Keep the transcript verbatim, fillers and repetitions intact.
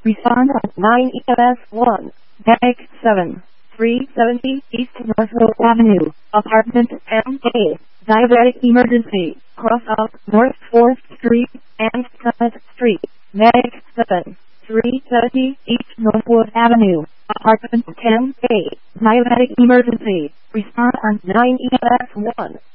Respond on nine E M S one. Bag seven. three seventy East Northville Avenue, Apartment M A. Diabetic emergency. Cross out North fourth Street and Summit Street. Mag seven. three seventy East Northwood Avenue, Apartment ten A. Diabetic emergency. Respond on nine E M S one.